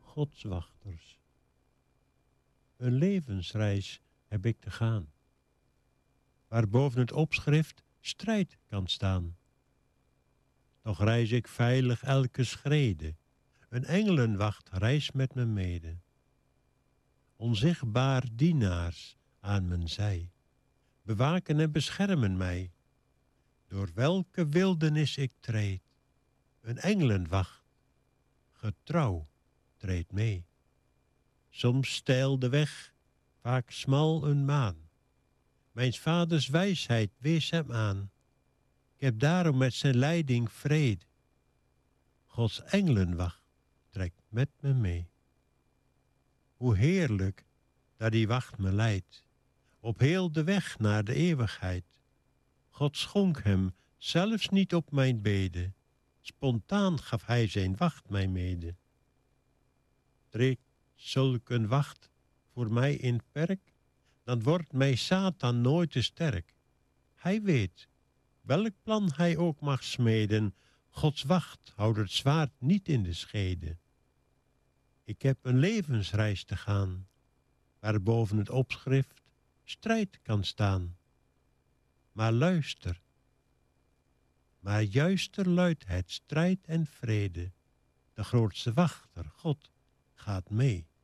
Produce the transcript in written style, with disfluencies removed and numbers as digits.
Gods wachters. Een levensreis heb ik te gaan, waar boven het opschrift strijd kan staan. Toch reis ik veilig elke schrede, een engelenwacht reist met me mede. Onzichtbaar dienaars aan mijn zij, bewaken en beschermen mij. Door welke wildernis ik treed, een engelenwacht, getrouw, treedt mee. Soms steil de weg, vaak smal een maan. Mijns vaders wijsheid wees hem aan. Ik heb daarom met zijn leiding vrede. Gods engelenwacht trekt met me mee. Hoe heerlijk dat die wacht me leidt, op heel de weg naar de eeuwigheid. God schonk hem zelfs niet op mijn bede, spontaan gaf hij zijn wacht mij mede. Treedt zulk een wacht voor mij in perk, dan wordt mij Satan nooit te sterk. Hij weet, welk plan hij ook mag smeden, Gods wacht houdt het zwaard niet in de schede. Ik heb een levensreis te gaan, waar boven het opschrift strijd kan staan. Maar luister, maar juister luidt het strijd en vrede. De grootste wachter, God, gaat mee.